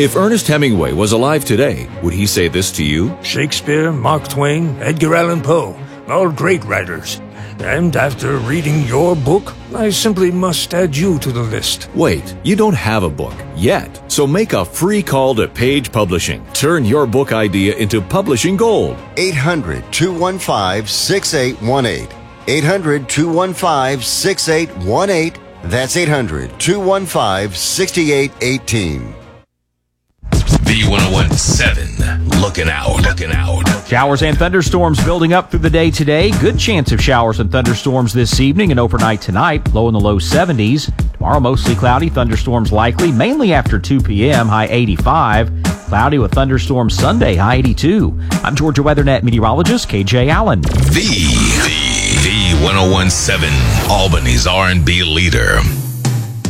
If Ernest Hemingway was alive today, would he say this to you? Shakespeare, Mark Twain, Edgar Allan Poe, all great writers. And after reading your book, I simply must add you to the list. Wait, you don't have a book yet. So make a free call to Page Publishing. Turn your book idea into publishing gold. 800-215-6818. 800-215-6818. That's 800-215-6818. V1017, looking out. Showers and thunderstorms building up through the day today. Good chance of showers and thunderstorms this evening and overnight tonight. Low in the low 70s. Tomorrow mostly cloudy, thunderstorms likely, mainly after 2 p.m., high 85. Cloudy with thunderstorms Sunday, high 82. I'm Georgia WeatherNet meteorologist KJ Allen. V1017, Albany's R&B leader.